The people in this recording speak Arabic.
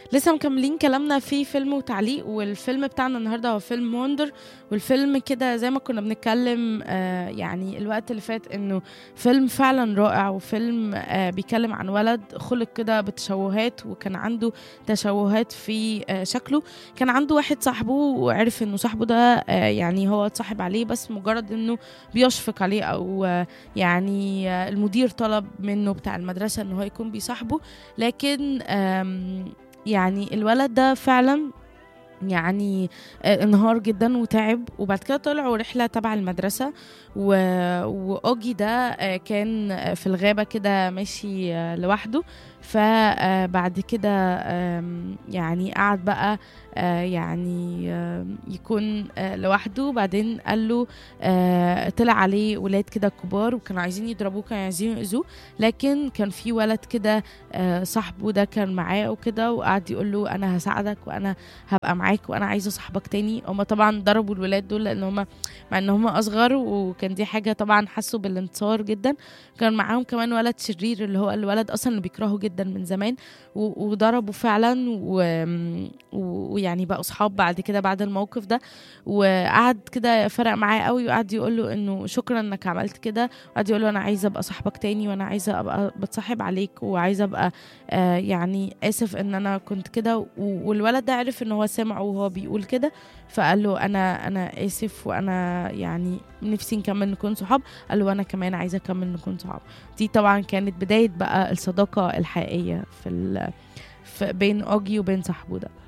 لسه مكملين كلامنا في فيلم وتعليق، والفيلم بتاعنا النهارده هو فيلم وندر. والفيلم كده زي ما كنا بنتكلم يعني الوقت اللي فات انه فيلم فعلا رائع، وفيلم بيتكلم عن ولد خلق كده بتشوهات، وكان عنده تشوهات في شكله. كان عنده واحد صاحبه وعرف انه صاحبه ده يعني هو اتصاحب عليه بس مجرد انه بيشفق عليه، او يعني المدير طلب منه بتاع المدرسة انه هو يكون بيصاحبه. لكن يعني الولد ده فعلا يعني انهار جدا وتعب، وبعد كده طلعوا رحلة تبع المدرسة وأوجي ده كان في الغابة كده ماشي لوحده. فبعد كده يعني قعد بقى يعني يكون لوحده. بعدين قال له طلع عليه ولاد كده كبار وكانوا عايزين يضربوه، كانوا عايزين يأذوه، لكن كان في ولد كده صاحبه ده كان معاه وكده، وقعد يقول له أنا هساعدك وأنا هبقى معاك وانا عايزه صاحبك تاني. هما طبعا ضربوا الولاد دول لان هما مع ان هما اصغر، وكان دي حاجه طبعا حسوا بالانتصار جدا. كان معاهم كمان ولد شرير اللي هو الولد اصلا اللي بيكرهه جدا من زمان، وضربوا فعلا ويعني بقوا صحاب بعد كده بعد الموقف ده. وقعد كده فرق معاه قوي، وقعد يقول له انه شكرا انك عملت كده، وقعد يقول له انا عايزه ابقى صاحبك تاني، وانا عايزه ابقى بتصاحب عليك، وعايزه ابقى يعني اسف ان انا كنت كده. والولد ده عرف ان هو سمعه وهو بيقول كده، فقال له انا اسف، وانا يعني نفسي نكمل نكون صحاب. قال له انا كمان عايزه اكمل نكون صحاب. دي طبعا كانت بدايه بقى الصداقه الحقيقيه في بين اوجي وبين صاحبه ده.